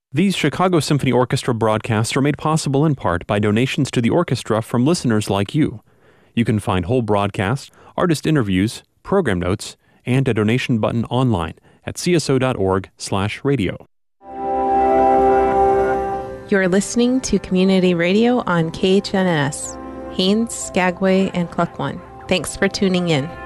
These Chicago Symphony Orchestra broadcasts are made possible in part by donations to the orchestra from listeners like you. You can find whole broadcasts, artist interviews, program notes, and a donation button online at cso.org/radio. You're listening to Community Radio on KHNS, Haines, Skagway, and Klukwan. Thanks for tuning in.